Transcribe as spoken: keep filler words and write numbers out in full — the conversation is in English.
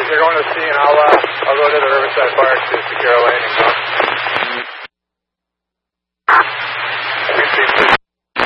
you're going to see, and I'll, uh, I'll go to the Riverside Park to secure a landing. Huh?